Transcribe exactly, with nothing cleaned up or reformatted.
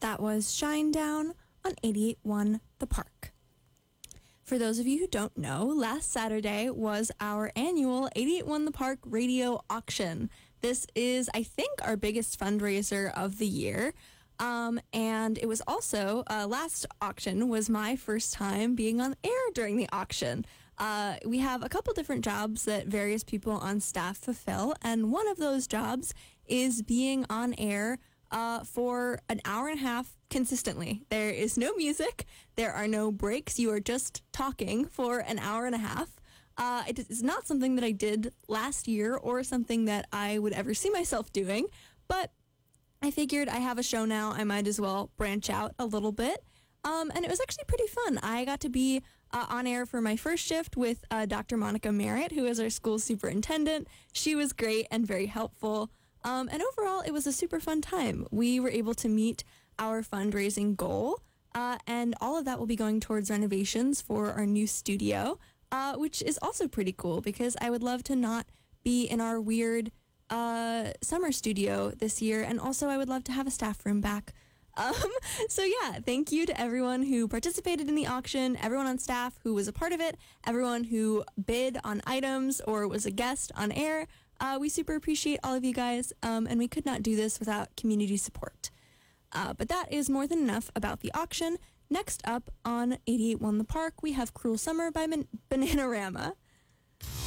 That was Shinedown on eighty-eight point one The Park. For those of you who don't know, last Saturday was our annual eighty-eight point one The Park radio auction. This is, I think, our biggest fundraiser of the year. Um, and it was also, uh, last auction was my first time being on air during the auction. Uh, we have a couple different jobs that various people on staff fulfill, and one of those jobs is being on air uh, for an hour and a half consistently. There is no music, there are no breaks, you are just talking for an hour and a half. Uh, it is not something that I did last year or something that I would ever see myself doing, but I figured I have a show now, I might as well branch out a little bit. Um, and it was actually pretty fun. I got to be uh, on air for my first shift with uh, Doctor Monica Merritt, who is our school superintendent. She was great and very helpful. Um, and overall, it was a super fun time. We were able to meet our fundraising goal, uh, and all of that will be going towards renovations for our new studio, uh, which is also pretty cool because I would love to not be in our weird uh, summer studio this year. And also, I would love to have a staff room back. Um, so yeah, thank you to everyone who participated in the auction, everyone on staff who was a part of it, everyone who bid on items or was a guest on air. Uh, we super appreciate all of you guys, um, and we could not do this without community support. Uh, but that is more than enough about the auction. Next up on eighty-eight point one The Park, we have Cruel Summer by Man- Bananarama.